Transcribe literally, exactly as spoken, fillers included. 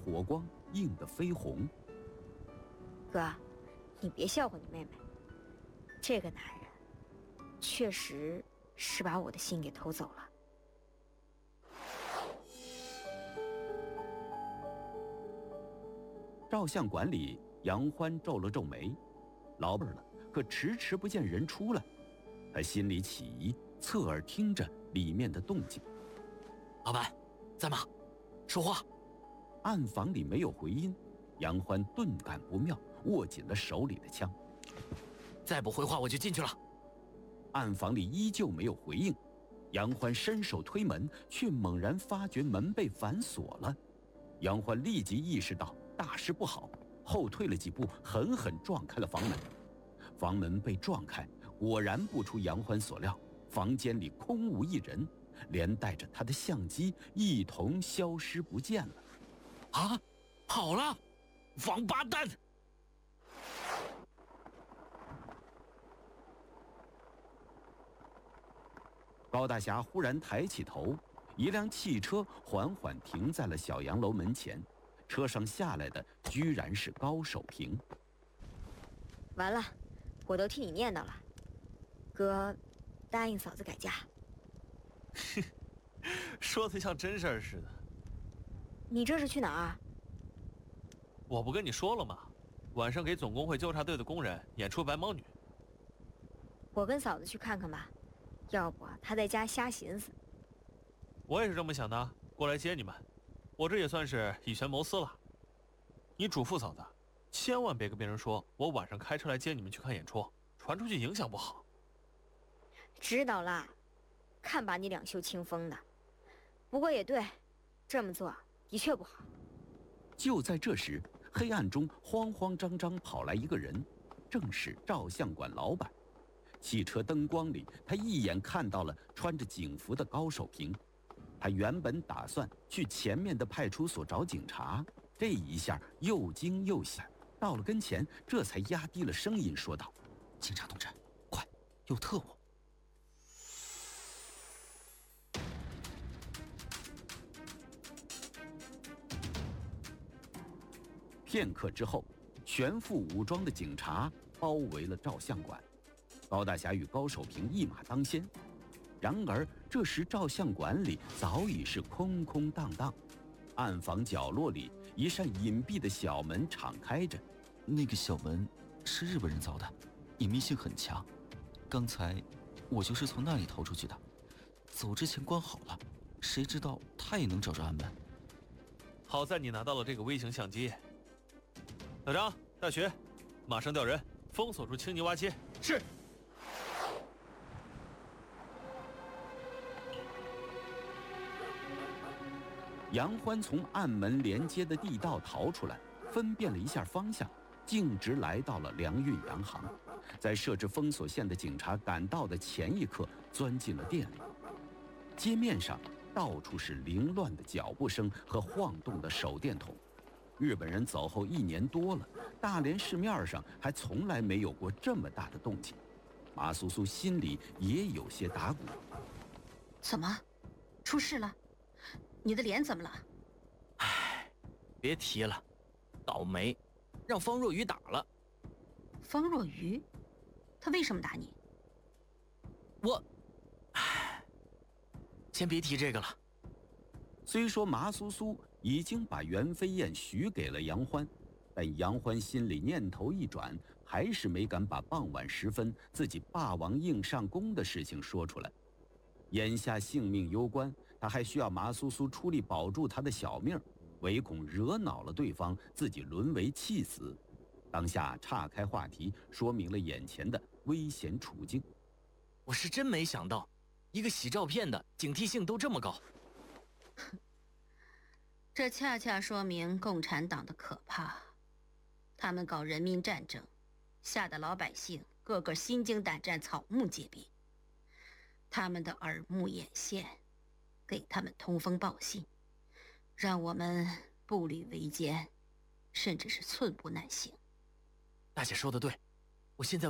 火光映得绯红。 哥，你别笑话你妹妹，这个男人确实是把我的心给偷走了。 照相馆里，杨欢皱了皱眉，老辈了，可迟迟不见人出来。他心里起疑，侧耳听着里面的动静。 老板，在吗？说话。 暗房里没有回音，杨欢顿感不妙，握紧了手里的枪。 再不回话，我就进去了。 暗房里依旧没有回应，杨欢伸手推门，却猛然发觉门被反锁了。杨欢立即意识到大事不好，后退了几步，狠狠撞开了房门。房门被撞开，果然不出杨欢所料，房间里空无一人，连带着他的相机一同消失不见了。 啊，跑了！王八蛋！ 高大侠忽然抬起头，一辆汽车缓缓停在了小洋楼门前，车上下来的居然是高守平。 完了，我都替你念叨了，哥，答应嫂子改嫁。 哼，说的像真事儿似的。 你这是去哪儿？ 我不跟你说了吗？晚上给总工会纠察队的工人演出白毛女。 我跟嫂子去看看吧，要不她在家瞎寻思。 我也是这么想的，过来接你们。我这也算是以权谋私了。你嘱咐嫂子，千万别跟别人说我晚上开车来接你们去看演出，传出去影响不好。 知道啦，看把你两袖清风的。不过也对，这么做的确不好。 就在这时，黑暗中慌慌张张跑来一个人，正是照相馆老板。汽车灯光里，他一眼看到了穿着警服的高守平。他原本打算去前面的派出所找警察，这一下又惊又喜，到了跟前，这才压低了声音说道：“ 警察同志，快，有特务！” 片刻之后，全副武装的警察包围了照相馆，高大侠与高守平一马当先。然而这时照相馆里早已是空空荡荡，暗房角落里一扇隐蔽的小门敞开着。 那个小门是日本人造的，隐秘性很强。刚才我就是从那里逃出去的，走之前关好了，谁知道他也能找着暗门。 好在你拿到了这个微型相机。小张、大学，马上调人，封锁住青泥洼街。 是。 杨欢从暗门连接的地道逃出来，分辨了一下方向，径直来到了良运洋行，在设置封锁线的警察赶到的前一刻，钻进了店里。街面上到处是凌乱的脚步声和晃动的手电筒。日本人走后一年多了，大连市面上还从来没有过这么大的动静。马苏苏心里也有些打鼓。 怎么，出事了？你的脸怎么了？ 唉，别提了，倒霉，让方若愚打了。 方若愚？他为什么打你？ 我，唉，先别提这个了。 虽说麻苏苏已经把袁飞燕许给了杨欢，但杨欢心里念头一转，还是没敢把傍晚时分自己霸王硬上弓的事情说出来。眼下性命攸关，他还需要麻苏苏出力保住他的小命，唯恐惹恼了对方，自己沦为弃子。当下岔开话题，说明了眼前的危险处境。 我是真没想到，一个洗照片的警惕性都这么高。 这恰恰说明共产党的可怕。他们搞人民战争，吓得老百姓个个心惊胆战，草木皆兵。他们的耳目眼线，给他们通风报信，让我们步履维艰，甚至是寸步难行。 大姐说的对，我现在